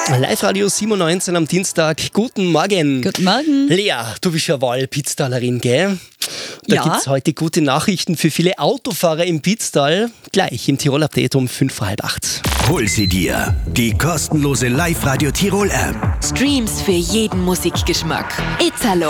Live-Radio 97 am Dienstag. Guten Morgen. Guten Morgen. Lea, du bist ja Wahl-Pitztalerin, gell? Da gibt es heute gute Nachrichten für viele Autofahrer im Pitztal. Gleich im Tirol-Update um 7:55. Hol sie dir. Die kostenlose Live-Radio Tirol-App. Streams für jeden Musikgeschmack. Itzalo.